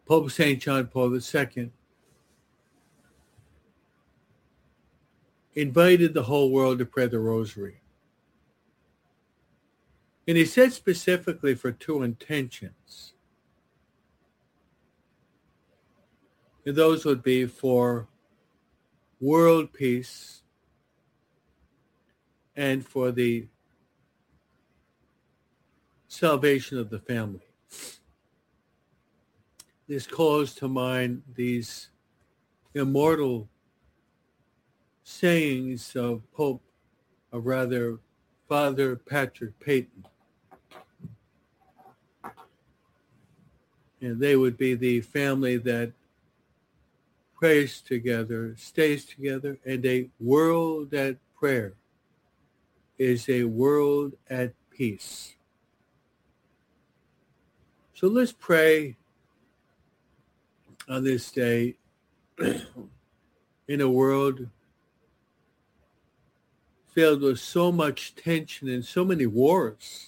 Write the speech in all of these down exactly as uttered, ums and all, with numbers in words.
Pope Saint John Paul the Second invited the whole world to pray the rosary. And he said specifically for two intentions. And those would be for world peace and for the salvation of the family. This calls to mind these immortal sayings of Pope, or rather Father Patrick Peyton. And they would be the family that prays together, stays together, and a world at prayer is a world at peace. So let's pray on this day in a world filled with so much tension and so many wars.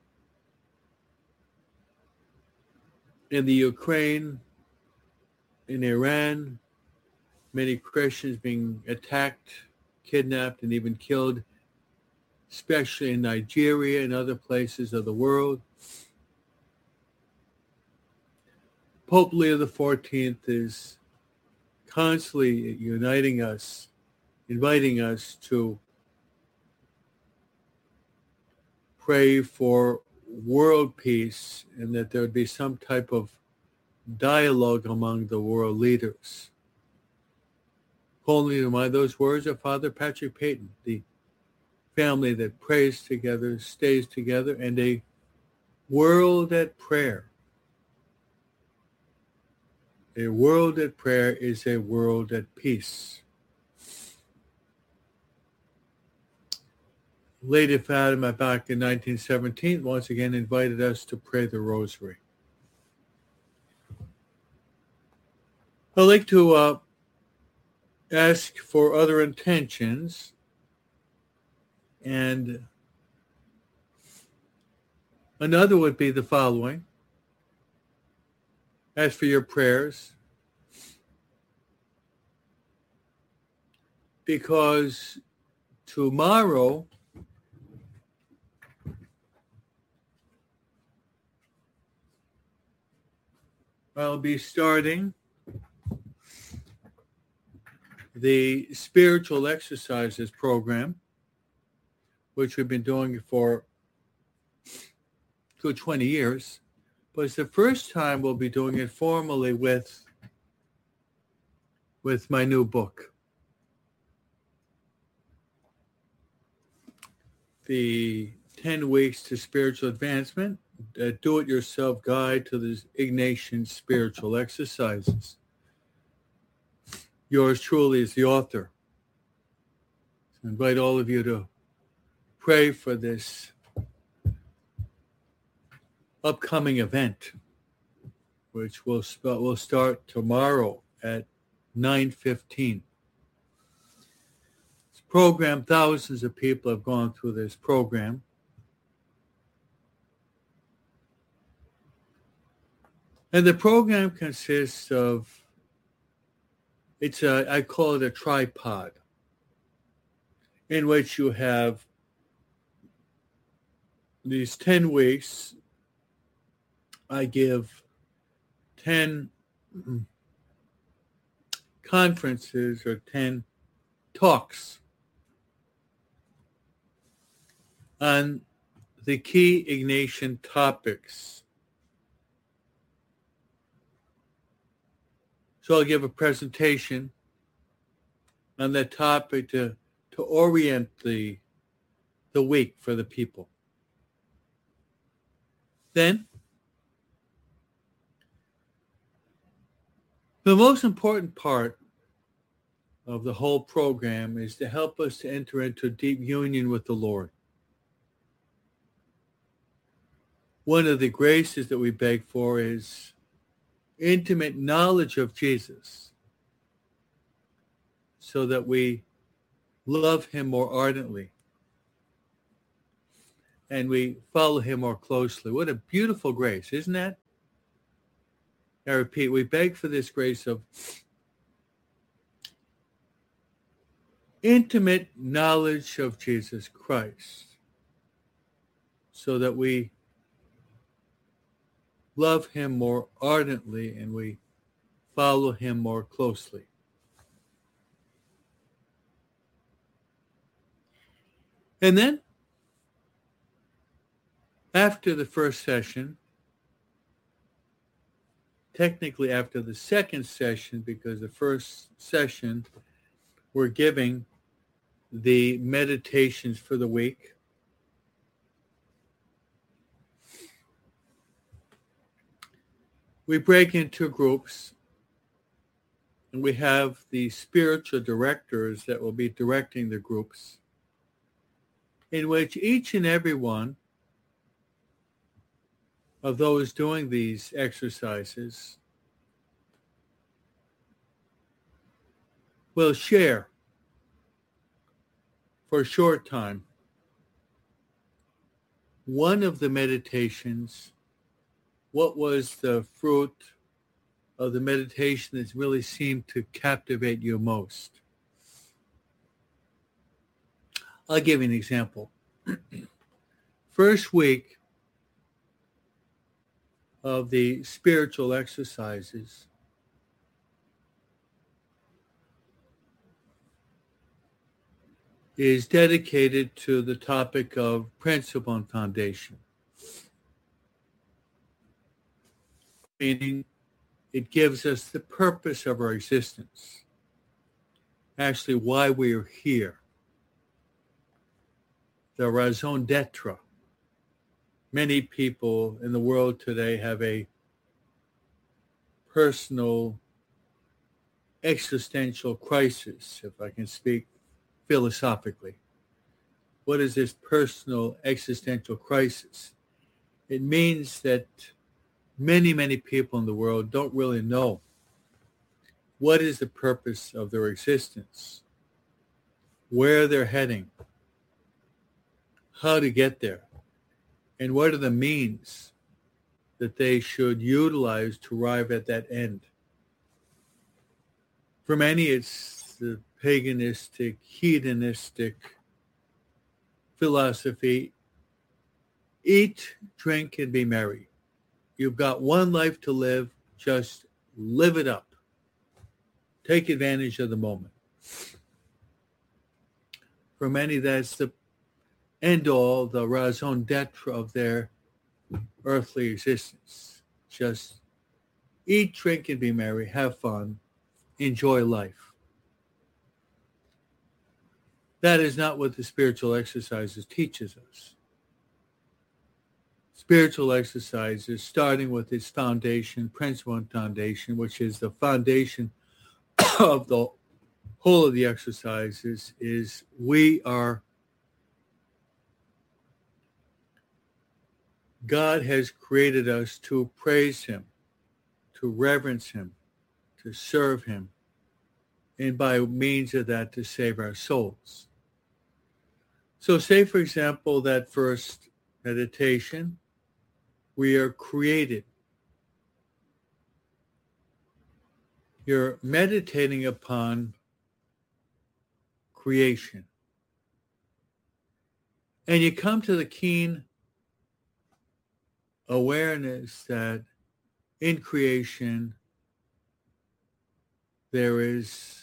In the Ukraine, in Iran, many Christians being attacked, kidnapped, and even killed, especially in Nigeria and other places of the world. Pope Leo the fourteenth is constantly uniting us, inviting us to pray for world peace and that there would be some type of dialogue among the world leaders. Calling to mind those words of Father Patrick Peyton, the family that prays together, stays together, and a world at prayer. A world at prayer is a world at peace. Lady Fatima back in nineteen seventeen once again invited us to pray the rosary. I'd like to uh, ask for other intentions, and another would be the following. As for your prayers, because tomorrow I'll be starting the spiritual exercises program, which we've been doing for good twenty years. But it's the first time we'll be doing it formally with, with my new book. The ten Weeks to Spiritual Advancement, a do-it-yourself guide to the Ignatian spiritual exercises. Yours truly is the author. So I invite all of you to pray for this upcoming event, which will will start tomorrow at nine fifteen. This program, thousands of people have gone through this program. And the program consists of, it's a, I call it a tripod, in which you have these ten weeks. I give ten conferences or ten talks on the key Ignatian topics. So I'll give a presentation on that topic to, to orient the, the week for the people. Then, the most important part of the whole program is to help us to enter into deep union with the Lord. One of the graces that we beg for is intimate knowledge of Jesus, so that we love him more ardently and we follow him more closely. What a beautiful grace, isn't that? I repeat, we beg for this grace of intimate knowledge of Jesus Christ so that we love him more ardently and we follow him more closely. And then, after the first session, technically after the second session, because the first session we're giving the meditations for the week, we break into groups and we have the spiritual directors that will be directing the groups, in which each and every one of those doing these exercises will share for a short time one of the meditations. What was the fruit of the meditation that really seemed to captivate you most? I'll give you an example. First week of the spiritual exercises, is dedicated to the topic of principle and foundation. Meaning, it gives us the purpose of our existence, actually why we are here, the raison d'etre. Many people in the world today have a personal existential crisis, if I can speak philosophically. What is this personal existential crisis? It means that many, many people in the world don't really know what is the purpose of their existence, where they're heading, how to get there, and what are the means that they should utilize to arrive at that end. For many, it's the paganistic, hedonistic philosophy. Eat, drink, and be merry. You've got one life to live. Just live it up. Take advantage of the moment. For many, that's the end all, the raison d'etre of their earthly existence. Just eat, drink, and be merry. Have fun. Enjoy life. That is not what the spiritual exercises teaches us. Spiritual exercises, starting with its foundation, principle and foundation, which is the foundation of the whole of the exercises, is we are, God has created us to praise him, to reverence him, to serve him, and by means of that to save our souls. So say, for example, that first meditation, we are created. You're meditating upon creation. And you come to the keen awareness that in creation there is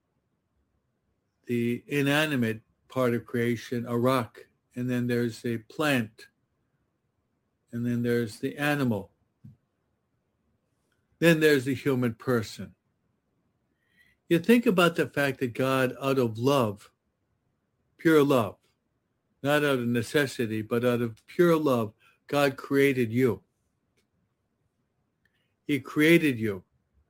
the inanimate part of creation, a rock, and then there's a plant, and then there's the animal, then there's the human person. You think about the fact that God, out of love, pure love, not out of necessity, but out of pure love, God created you. He created you,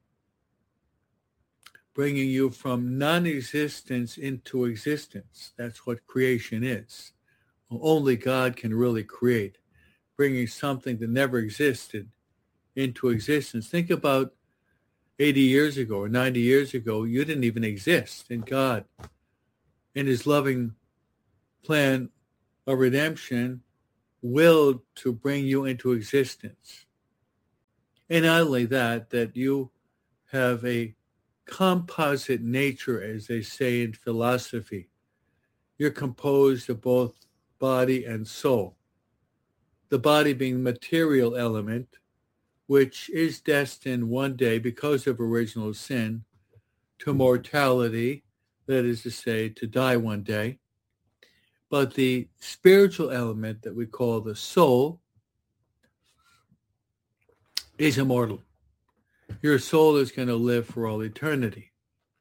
bringing you from non-existence into existence. That's what creation is. Only God can really create, bringing something that never existed into existence. Think about eighty years ago or ninety years ago, you didn't even exist, and God, in his loving plan of redemption, willed to bring you into existence. And not only that, that you have a composite nature, as they say in philosophy. You're composed of both body and soul. The body being the material element, which is destined one day, because of original sin, to mortality, that is to say, to die one day. But the spiritual element that we call the soul is immortal. Your soul is going to live for all eternity.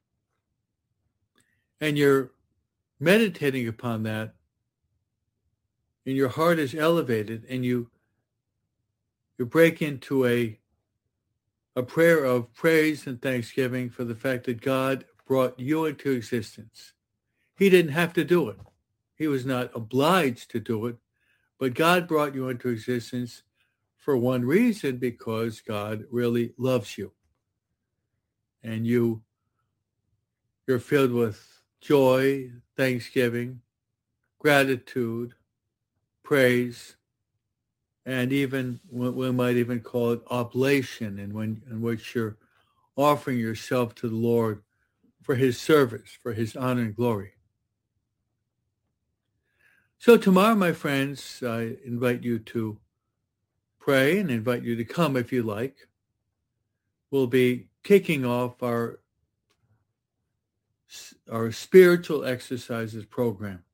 And you're meditating upon that, and your heart is elevated, and you you break into a a prayer of praise and thanksgiving for the fact that God brought you into existence. He didn't have to do it. He was not obliged to do it, but God brought you into existence for one reason, because God really loves you. And you, you're filled with joy, thanksgiving, gratitude, praise, and even we might even call it oblation, in, when, in which you're offering yourself to the Lord for his service, for his honor and glory. So tomorrow, my friends, I invite you to pray and invite you to come if you like. We'll be kicking off our, our spiritual exercises program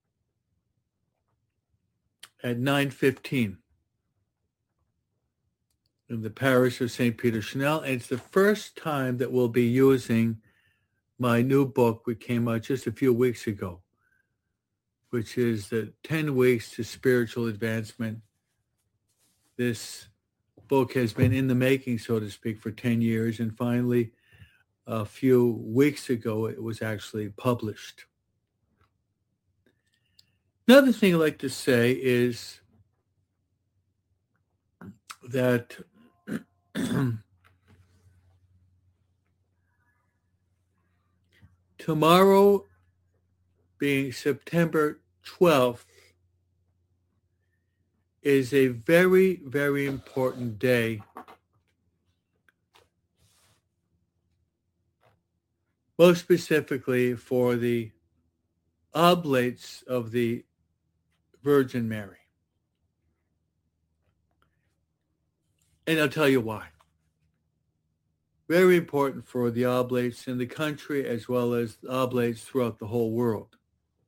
at nine fifteen in the parish of Saint Peter Chanel. And it's the first time that we'll be using my new book, which came out just a few weeks ago, which is the ten weeks to Spiritual Advancement. This book has been in the making, so to speak, for ten years. And finally, a few weeks ago, it was actually published. Another thing I'd like to say is that tomorrow, being September twelfth, is a very, very important day. Most specifically for the oblates of the Virgin Mary. And I'll tell you why. Very important for the oblates in the country as well as oblates throughout the whole world.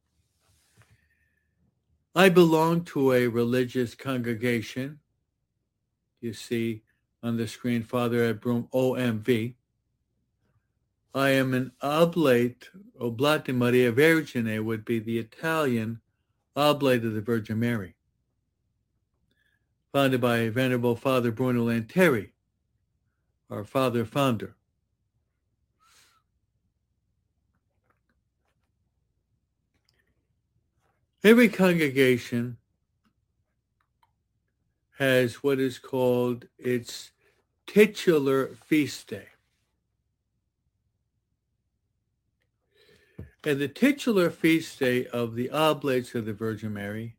I belong to a religious congregation. You see on the screen, Father Ed Broom, O M V. I am an oblate, Oblate Maria Vergine would be the Italian oblate of the Virgin Mary, founded by Venerable Father Bruno Lanteri, our father founder. Every congregation has what is called its titular feast day. And the titular feast day of the Oblates of the Virgin Mary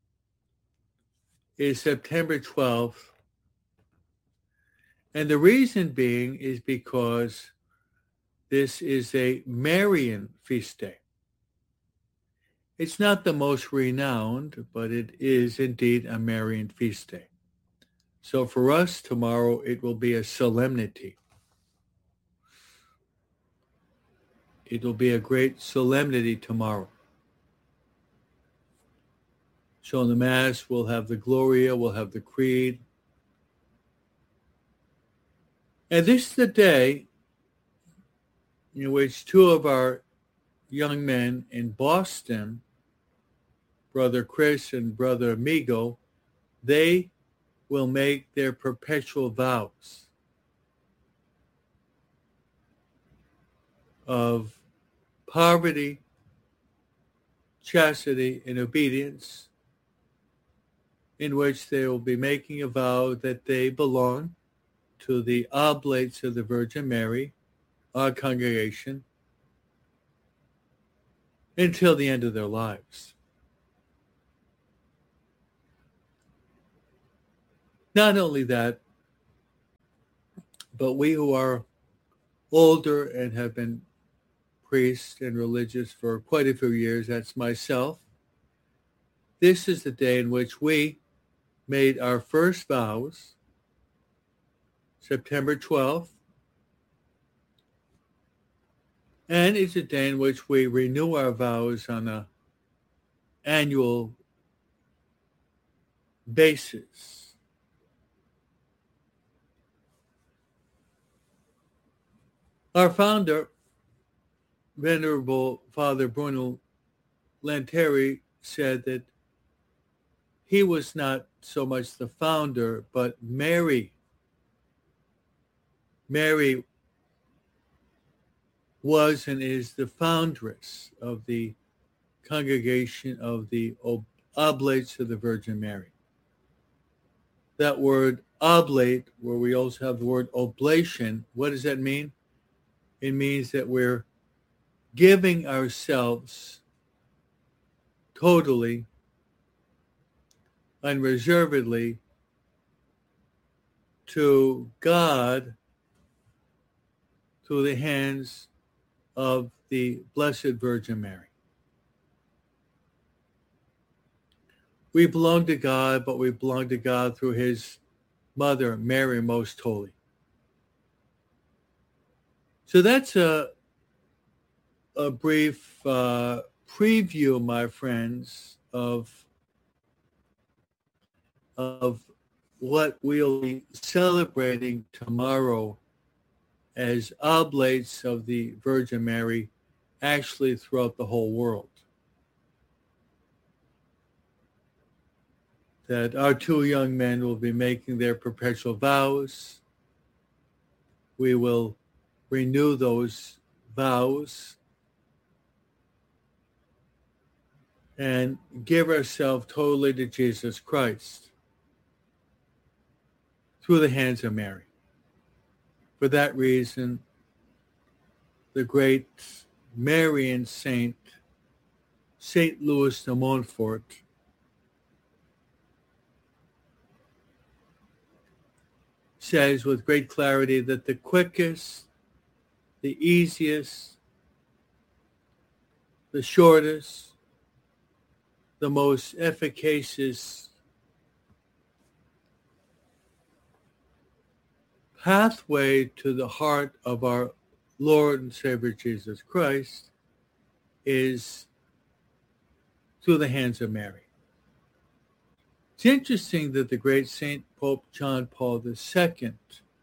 is September twelfth. And the reason being is because this is a Marian feast day. It's not the most renowned, but it is indeed a Marian feast day. So for us tomorrow, it will be a solemnity. It will be a great solemnity tomorrow. So in the Mass, we'll have the Gloria, we'll have the Creed. And this is the day in which two of our young men in Boston, Brother Chris and Brother Amigo, they will make their perpetual vows of poverty, chastity, and obedience, in which they will be making a vow that they belong to the Oblates of the Virgin Mary, our congregation, until the end of their lives. Not only that, But we who are older and have been priests and religious for quite a few years, that's myself, this is the day in which we made our first vows, September twelfth, and it's a day in which we renew our vows on an annual basis. Our founder, Venerable Father Bruno Lanteri, said that he was not so much the founder, but Mary. Mary was and is the foundress of the Congregation of the Oblates of the Virgin Mary. That word oblate, where we also have the word oblation, what does that mean? It means that we're giving ourselves totally, unreservedly to God through the hands of the Blessed Virgin Mary. We belong to God, but we belong to God through his mother, Mary Most Holy. So that's a, a brief uh, preview, my friends, of, of what we'll be celebrating tomorrow as oblates of the Virgin Mary, actually throughout the whole world. That our two young men will be making their perpetual vows. We will renew those vows and give ourselves totally to Jesus Christ through the hands of Mary. For that reason, the great Marian saint, Saint Louis de Montfort, says with great clarity that the quickest, the easiest, the shortest, the most efficacious pathway to the heart of our Lord and Savior Jesus Christ is through the hands of Mary. It's interesting that the great Saint Pope John Paul the Second,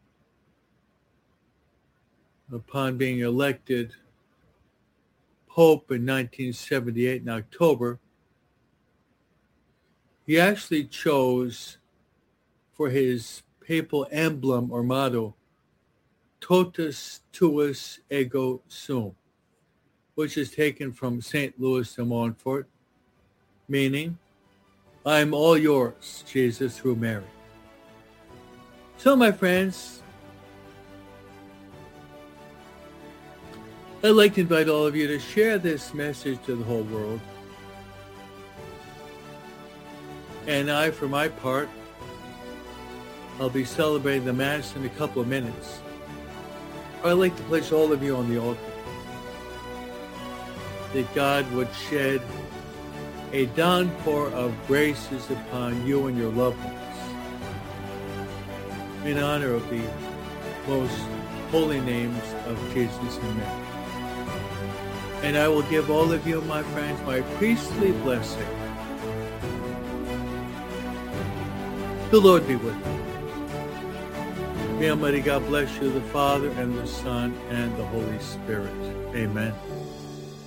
upon being elected Pope in nineteen seventy-eight in October, he actually chose for his papal emblem or motto, Totus Tuus Ego Sum, which is taken from Saint Louis de Montfort, meaning, I am all yours, Jesus, through Mary. So, my friends, I'd like to invite all of you to share this message to the whole world. And I, for my part, I'll be celebrating the Mass in a couple of minutes. I'd like to place all of you on the altar, that God would shed a downpour of graces upon you and your loved ones in honor of the most holy names of Jesus and Mary. And I will give all of you, my friends, my priestly blessing. The Lord be with you. May Almighty God bless you, the Father, and the Son, and the Holy Spirit. Amen.